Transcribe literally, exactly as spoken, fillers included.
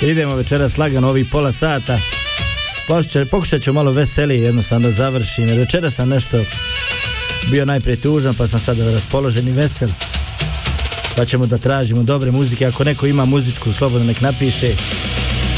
Idemo večeras lagano ovih pola sata. Pokušat, pokušat ću malo veselije jednostavno da završim. Jer večeras sam nešto bio najprije tužan, pa sam sada raspoložen i vesel. Pa ćemo da tražimo dobre muzike. Ako neko ima muzičku, slobodno nek napiše.